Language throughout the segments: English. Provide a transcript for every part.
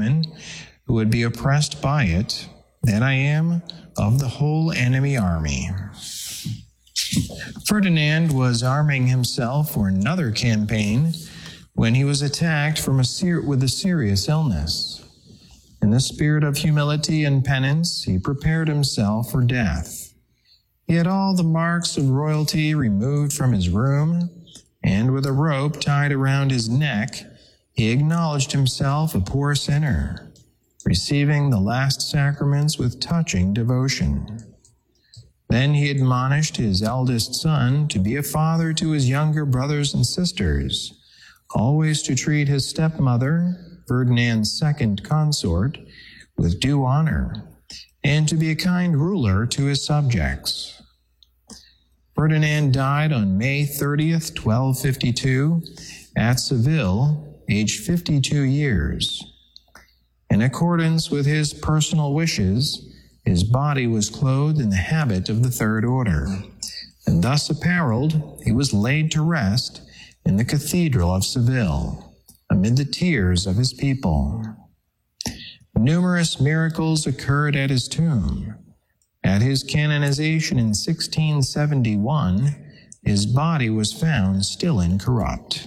Roman who would be oppressed by it than I am of the whole enemy army. Ferdinand was arming himself for another campaign when he was attacked with a serious illness. In the spirit of humility and penance, he prepared himself for death. He had all the marks of royalty removed from his room, and with a rope tied around his neck, he acknowledged himself a poor sinner, receiving the last sacraments with touching devotion. Then he admonished his eldest son to be a father to his younger brothers and sisters, always to treat his stepmother, Ferdinand's second consort, with due honor, and to be a kind ruler to his subjects. Ferdinand died on May 30th, 1252, at Seville, aged 52 years. In accordance with his personal wishes, his body was clothed in the habit of the Third Order, and thus apparelled, he was laid to rest in the Cathedral of Seville, amid the tears of his people. Numerous miracles occurred at his tomb. At his canonization in 1671, his body was found still incorrupt.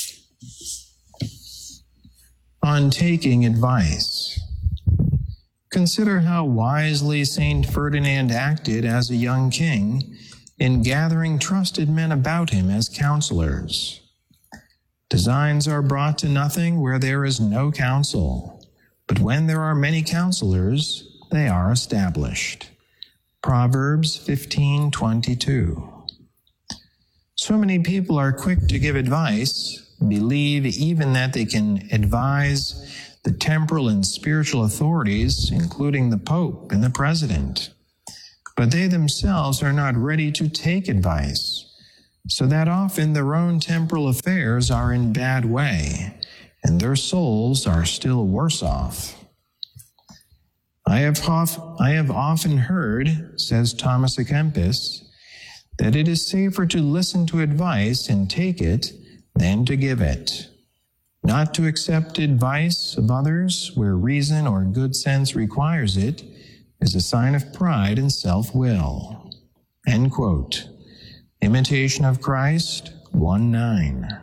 On taking advice. Consider how wisely Saint Ferdinand acted as a young king in gathering trusted men about him as counselors. Designs are brought to nothing where there is no counsel, but when there are many counselors, they are established. Proverbs 15:22. So many people are quick to give advice, believe even that they can advise the temporal and spiritual authorities, including the Pope and the President. But they themselves are not ready to take advice, so that often their own temporal affairs are in bad way, and their souls are still worse off. I have often heard, says Thomas à Kempis, that it is safer to listen to advice and take it than to give it. Not to accept advice of others where reason or good sense requires it is a sign of pride and self-will. End quote. Imitation of Christ 1:9.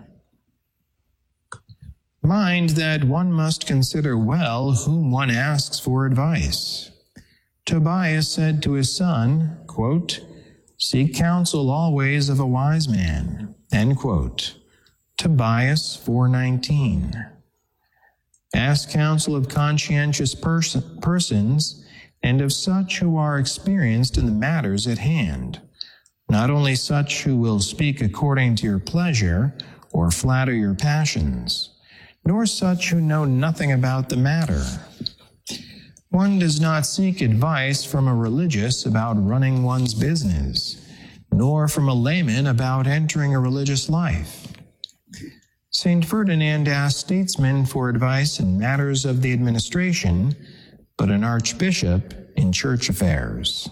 Mind that one must consider well whom one asks for advice. Tobias said to his son, quote, "Seek counsel always of a wise man." End quote. Tobias 4:19. Ask counsel of conscientious persons and of such who are experienced in the matters at hand, not only such who will speak according to your pleasure or flatter your passions, nor such who know nothing about the matter. One does not seek advice from a religious about running one's business, nor from a layman about entering a religious life. Saint Ferdinand asked statesmen for advice in matters of the administration, but an archbishop in church affairs.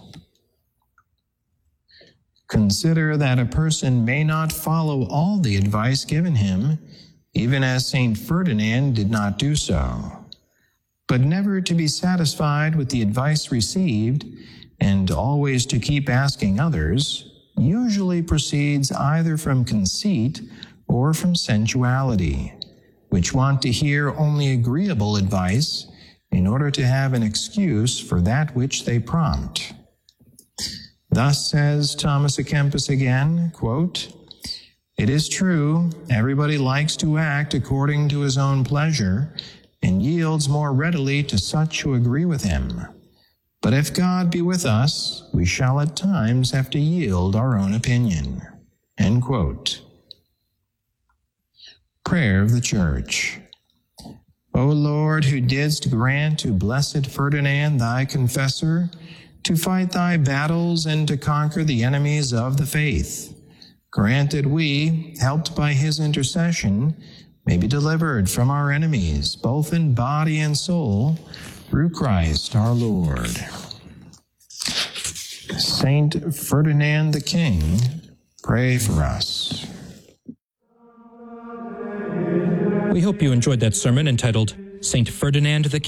Consider that a person may not follow all the advice given him, even as Saint Ferdinand did not do so, but never to be satisfied with the advice received and always to keep asking others usually proceeds either from conceit or from sensuality, which want to hear only agreeable advice in order to have an excuse for that which they prompt. Thus says Thomas à Kempis again, quote, "It is true, everybody likes to act according to his own pleasure and yields more readily to such who agree with him. But if God be with us, we shall at times have to yield our own opinion." End quote. Prayer of the Church. O Lord, who didst grant to Blessed Ferdinand, thy confessor, to fight thy battles and to conquer the enemies of the faith, grant that we, helped by his intercession, may be delivered from our enemies, both in body and soul, through Christ our Lord. Saint Ferdinand the King, pray for us. We hope you enjoyed that sermon entitled Saint Ferdinand the